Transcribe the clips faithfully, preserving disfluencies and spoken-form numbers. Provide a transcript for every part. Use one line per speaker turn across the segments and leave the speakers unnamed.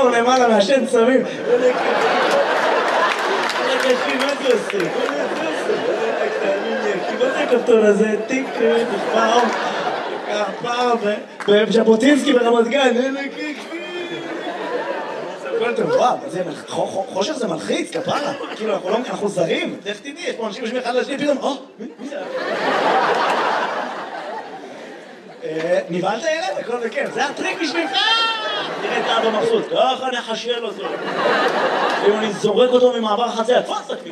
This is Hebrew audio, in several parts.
כפתור למעלה מעשן צמים. אחי, מה זה עושה? כי מה זה הכפתור הזה? תיק, נכפה, כפה, בז'בוטינסקי ברמת גן, כל טוב, וואו, חושך זה מלחיץ, כפרה, כאילו אנחנו זרים, איך תדעי, יש פה אנשים יושבים אחד לשני, פתאום, או, מי זה? נבהלת ילד, הכל בכיף, זה הטריק בשבילך! תראה את האבא מבסוט, ככה נחשל אותו. אם אני זורק אותו ממעבר החציה, תפס תקפי.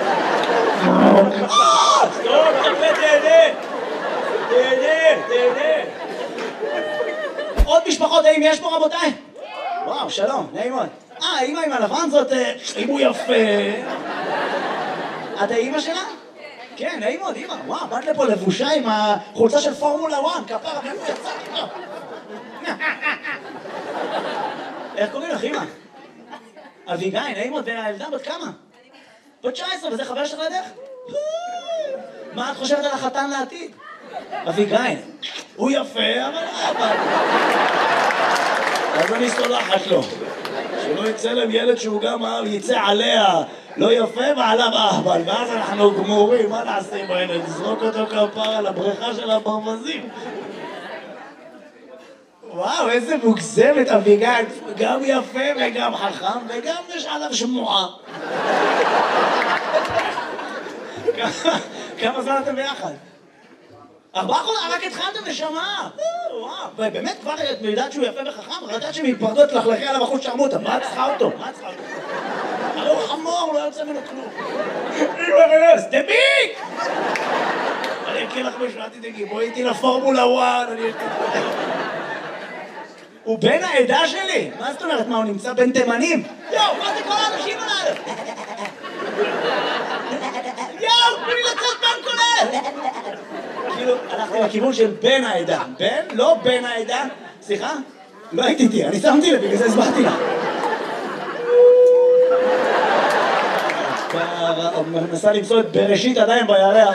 טוב, תקפה, תהנה! תהנה, תהנה! עוד משפחות, האם יש פה רבותיי? וואו, שלום, נעים מאוד. אה, האמא עם הלבן זאת, אם הוא יפה. את האמא שלה? כן, נעים מאוד, אמא. וואו, באת לפה לבושה עם החולצה של פורמולה אחת, כפרה, מאיפה יצאתי פה? איך קוראים לך, אמא? אביגיל, נעים מאוד, והילדה בת כמה? בת תשע עשרה, וזה חבר שלך לידך? מה את חושבת על החתן לעתיד? אביגיל, הוא יפה, אבל אבל... אז אני סולחת לו. שלא יצא להם ילד שהוא גם יצא עליה לא יפה ועליו אהבל, ואז אנחנו גמורים, מה נעשה עם הילד? נזרוק אותו כפרה לבריכה של הברווזים. וואו, איזה מוגזמת אביגיל, גם יפה וגם חכם וגם יש עליו שמועה. כמה זמן אתם ביחד? ארבעה חודשים, רק התחלתם נשמה. וואו, באמת כבר את יודעת שהוא יפה וחכם, רק יודעת שמתפרדות תלכלכי עליו אחוז שרמוטה, מה צריכה אותו? מה צריכה אותו? הרי הוא חמור, לא יוצא ממנו כלום. אמא רנס, דביק! אני אקריא לך משהו, אל תדאגי, בואי איתי לפורמולה אחת, אני אקריא. הוא בן העדה שלי? מה זאת אומרת? מה, הוא נמצא בין תימנים? יואו, מה זה כל האנשים עליו? יואו, תנו לי לצאת בן כולל! כאילו, הלכתי לכיוון של בן העדה. בן? לא בן העדה. סליחה? לא הייתי איתי, אני שמתי לב, בגלל זה הסברתי לה. מנסה למצוא את בראשית עדיין בירח.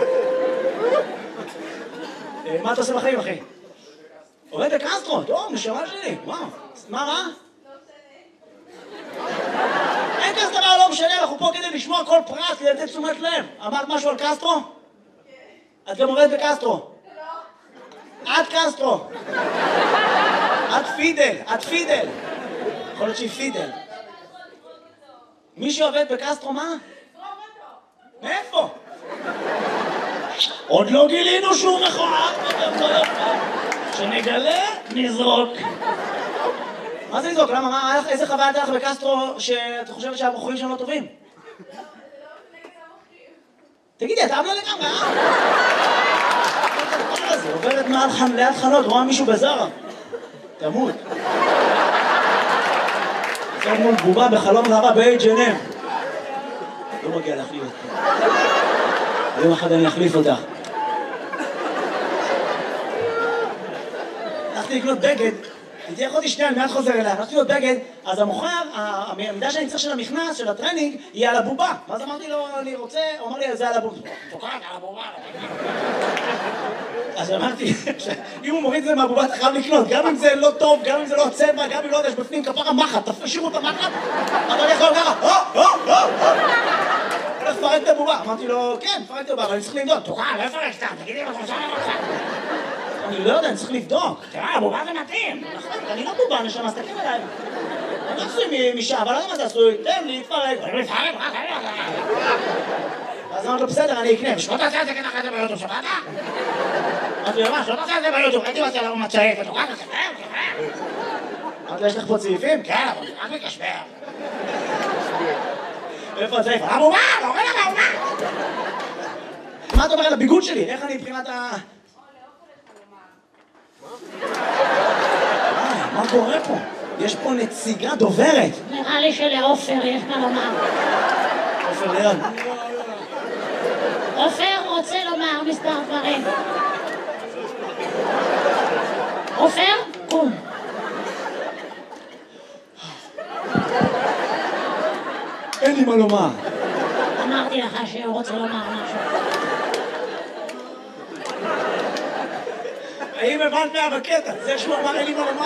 מה אתה עושה בחיים, אחי? עובד בקסטרו, טוב, נשמה שלי, וואו. מה רע? אין כזה דבר, לא משנה, אנחנו פה כדי לשמוע כל פרט, כדי לתת תשומת לב. אמרת משהו על קסטרו? את גם עובדת בקסטרו. את קסטרו. את פידל, את פידל. יכול להיות שהיא פידל. מי שעובד בקסטרו, מה? מאיפה? עוד לא גילינו שהוא מכוער. שנגלה, נזרוק. מה זה לזרוק? למה? מה? איזה חוויה הייתה לך בקסטרו שאת חושבת שהבחורים שם לא טובים? תגידי, אתה לא לגמרי, אה? זה עוברת ליד חנות, רואה מישהו בזרה. תמות. עכשיו מול בובה בחלום רבה ב-אייץ' אנד אם. לא מגיע להחליף אותך. יום אחד אני אחליף אותך. הלכתי לקנות בגד, הייתי יכולתי שנייה, אני מיד חוזר אליה, הלכתי לקנות בגד, אז המוכר, המידה שאני צריך של המכנס, של הטרנינג, היא על הבובה. ואז אמרתי לו, אני רוצה, הוא אמר לי, זה על הבובה. תוקעת על הבובה. אז אמרתי, אם הוא מוריד את זה מהבובה, אתה חייב לקנות, גם אם זה לא טוב, גם אם זה לא צבע, גם אם לא יודע, יש בפנים כפרה מחט, תשאירו את המחט, אבל אני יכול ככה, או, או, או, או. הולך לפרק את הבובה. אמרתי לו, כן, פרק את הבובה, אבל אני צריך לבדוק. תוקעת, לא יפרק סתם, תגידי מה חושב לך. אני לא יודע, אני צריך לבדוק. תראה, הבובה זה מתאים. אני לא בובה, נשמה, סתכל עליי. אני עשוי משעה, אבל לא יודע מה זה עשוי. תן לי, תפרק. אני מפרק, רק אני אז אמרתי לו, בסדר, אני אקנה. שלא תעשה את זה ככה זה ביוטיוב, שמעת? אמרתי לו, מה, שלא תעשה את זה ביוטיוב, הייתי רוצה לראות מה צעיף, ותוקע, תספר, תספר. אמרתי לו, יש לך פה צעיפים? כן, אבל רק מקשבר. איפה הצעיף? הבובה, לא רואה לך הבובה. מה אתה אומר על הביגוד שלי? איך אני מבחינת ה... מה קורה פה? יש פה נציגה דוברת.
נראה לי שלעופר יש מה לומר.
עופר ליד.
עופר רוצה לומר מספר דברים. עופר, קום.
אין לי מה לומר.
אמרתי לך שהוא רוצה לומר משהו.
האם הבנת מה בקטע? זה שהוא אמר אין לי מה לומר?